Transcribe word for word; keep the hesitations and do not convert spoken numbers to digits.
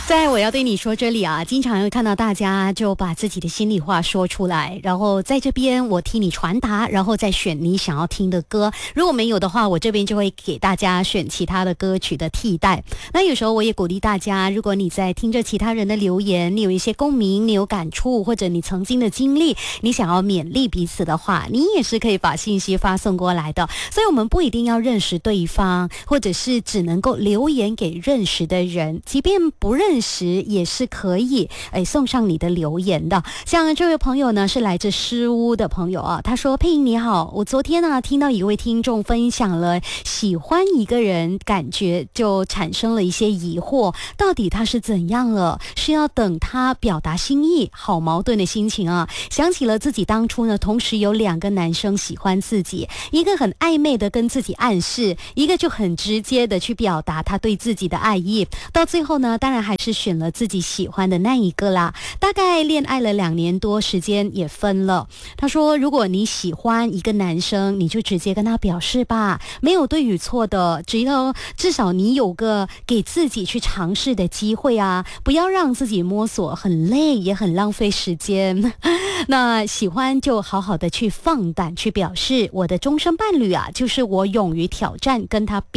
在我要对你说这里啊，经常会看到大家就把自己的心里话说出来，然后在这边我替你传达，然后再选你想要听的歌。如果没有的话，我这边就会给大家选其他的歌曲的替代。那有时候我也鼓励大家，如果你在听着其他人的留言，你有一些共鸣，你有感触，或者你曾经的经历，你想要勉励彼此的话，你也是可以把信息发送过来的。所以我们不一定要认识对方，或者是只能够留言给认识的人，即便不认识时也是可以诶送上你的留言的。像这位朋友呢是来自诗屋的朋友啊，他说：佩莹你好，我昨天呢听到一位听众分享了喜欢一个人感觉，就产生了一些疑惑，到底他是怎样了？是要等他表达心意？好矛盾的心情啊！想起了自己当初呢，同时有两个男生喜欢自己，一个很暧昧的跟自己暗示，一个就很直接的去表达他对自己的爱意。到最后呢，当然还是选了自己喜欢的那一个啦。大概恋爱了两年多时间也分了。他说如果你喜欢一个男生，你就直接跟他表示吧，没有对与错的，只要至少你有个给自己去尝试的机会啊，不要让自己摸索，很累也很浪费时间。那喜欢就好好的去放胆去表示，我的终身伴侣啊，就是我勇于挑战跟他